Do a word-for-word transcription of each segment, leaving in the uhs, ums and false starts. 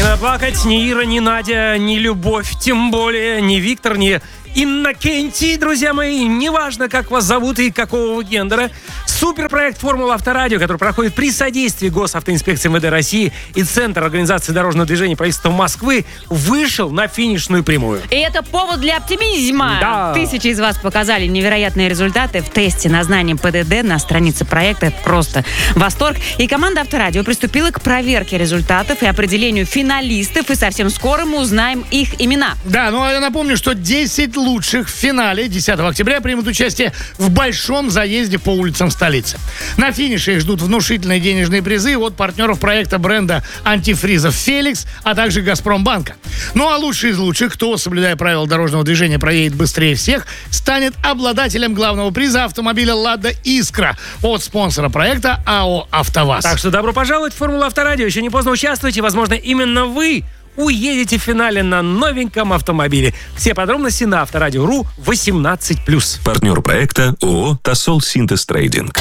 Не надо плакать, ни Ира, ни Надя, ни Любовь, тем более, ни Виктор, ни Иннокентий, друзья мои. Неважно, как вас зовут и какого вы гендера. Суперпроект «Формула Авторадио», который проходит при содействии Госавтоинспекции эм вэ дэ России и Центр организации дорожного движения правительства Москвы, вышел на финишную прямую. И это повод для оптимизма. Да. Тысячи из вас показали невероятные результаты в тесте на знание пэ дэ дэ на странице проекта. Это просто восторг. И команда Авторадио приступила к проверке результатов и определению финалистов. И совсем скоро мы узнаем их имена. Да, ну а я напомню, что десять лучших в финале десятого октября примут участие в большом заезде по улицам столицы. На финише их ждут внушительные денежные призы от партнеров проекта бренда антифризов «Феликс», а также «Газпромбанка». Ну а лучший из лучших, кто, соблюдая правила дорожного движения, проедет быстрее всех, станет обладателем главного приза автомобиля «Лада Искра» от спонсора проекта АО «АвтоВАЗ». Так что добро пожаловать в «Формулу Авторадио». Еще не поздно участвуйте. Возможно, именно вы уедете в финале на новеньком автомобиле. Все подробности на авторадио точка ру восемнадцать плюс. Партнер проекта ООО «Тосол Синтез Трейдинг».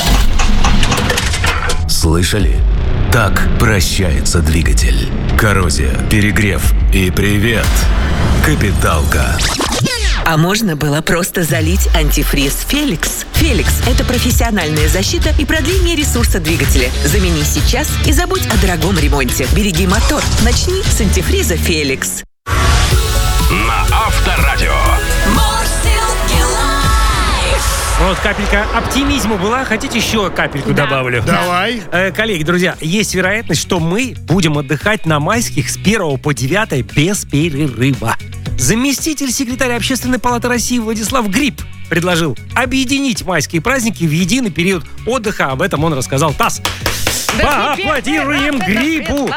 Слышали? Так прощается двигатель. Коррозия, перегрев и привет, капиталка. А можно было просто залить антифриз «Феликс». «Феликс» — это профессиональная защита и продление ресурса двигателя. Замени сейчас и забудь о дорогом ремонте. Береги мотор. Начни с антифриза «Феликс». На Авторадио. Вот капелька оптимизма была. Хотите еще капельку Да. добавлю? Давай. Э, коллеги, друзья, есть вероятность, что мы будем отдыхать на майских с первого по девятое без перерыва. Заместитель секретаря Общественной палаты России Владислав Гриб предложил объединить майские праздники в единый период отдыха. Об этом он рассказал ТАСС. Поаплодируем Грибу!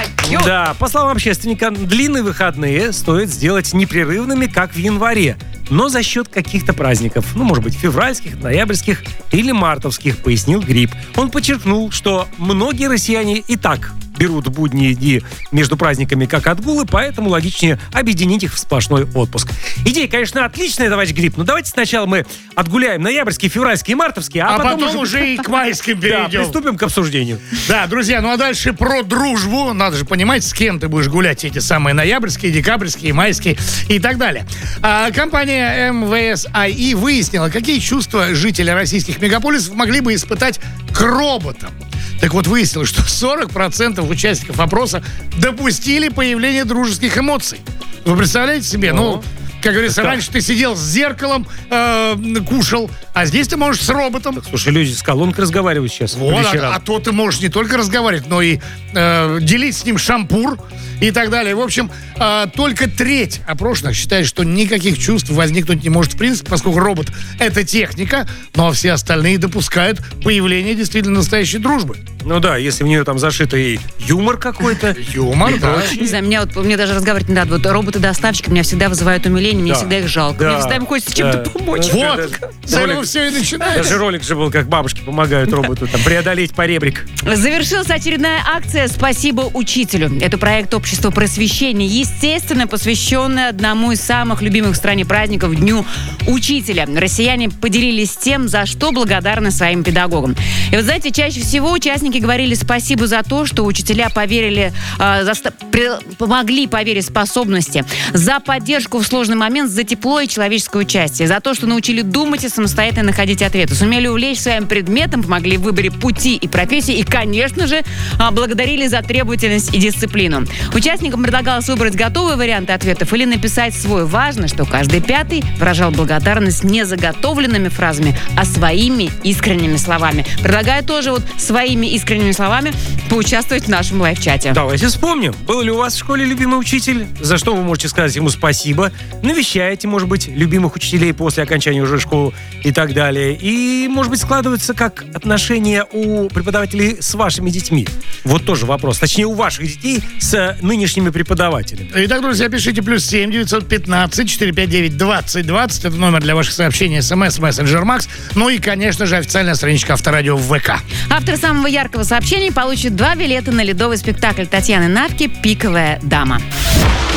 Да, по словам общественника, длинные выходные стоит сделать непрерывными, как в январе, но за счет каких-то праздников, ну, может быть, февральских, ноябрьских или мартовских, пояснил Гриб. Он подчеркнул, что многие россияне и так берут будние дни между праздниками как отгулы, поэтому логичнее объединить их в сплошной отпуск. Идея, конечно, отличная, товарищ Гриб, но давайте сначала мы отгуляем ноябрьские, февральские и мартовские, а, А потом, потом уже и к майским да, перейдем. приступим к обсуждению. Да, друзья, ну а дальше про дружбу. Надо же понимать, с кем ты будешь гулять эти самые ноябрьские, декабрьские, майские и так далее. А, компания эм вэ эс ай и выяснила, какие чувства жители российских мегаполисов могли бы испытать к роботам. Так вот, выяснилось, что сорок процентов участников опроса допустили появление дружеских эмоций. Вы представляете себе? Ну, как говорится, Это... раньше ты сидел с зеркалом, э, кушал, а здесь ты можешь с роботом. Слушай, люди с колонкой разговаривают сейчас. по Вот, вечерам. а, а то ты можешь не только разговаривать, но и э, делить с ним шампур и так далее. В общем, э, только треть опрошенных считает, что никаких чувств возникнуть не может в принципе, поскольку робот — это техника, но все остальные допускают появление действительно настоящей дружбы. Ну да, если в нее там зашито и юмор какой-то. Юмор, да. Не знаю, меня вот, мне даже разговаривать не надо. Вот роботы-доставщики меня всегда вызывают умиление, мне Да. всегда их жалко. Да. Мне всегда им хочется чем-то Да. помочь. Вот, с этого Ролик. все и начинается. Даже ролик же был, как бабушки помогают роботу там преодолеть поребрик. Завершилась очередная акция «Спасибо учителю». Это проект общества просвещения, естественно, посвященный одному из самых любимых в стране праздников — Дню учителя. Россияне поделились тем, за что благодарны своим педагогам. И вот знаете, чаще всего участники говорили спасибо за то, что учителя поверили, э, заста- при- помогли поверить в способности, за поддержку в сложный момент, за тепло и человеческое участие, за то, что научили думать и самостоятельно находить ответы, сумели увлечь своим предметом, помогли в выборе пути и профессии и, конечно же, а, благодарили за требовательность и дисциплину. Участникам предлагалось выбрать готовые варианты ответов или написать свой. Важно, что каждый пятый выражал благодарность не заготовленными фразами, а своими искренними словами. Предлагаю тоже вот своими искренними словами поучаствовать в нашем лайв-чате. Давайте вспомним. Был ли у вас в школе любимый учитель? За что вы можете сказать ему спасибо? Навещаете, может быть, любимых учителей после окончания уже школы и так далее. И, может быть, складываются как отношения у преподавателей с вашими детьми. Вот тоже вопрос. Точнее, у ваших детей с нынешними преподавателями. Итак, друзья, пишите плюс семь девятьсот пятнадцать четыреста пятьдесят девять двадцать двадцать. Это номер для ваших сообщений, смс, мессенджер Макс. Ну и, конечно же, официальная страничка Авторадио в ВК. Автор самого яркого сообщения получит два билета на ледовый спектакль Татьяны Навки «Пиковая дама».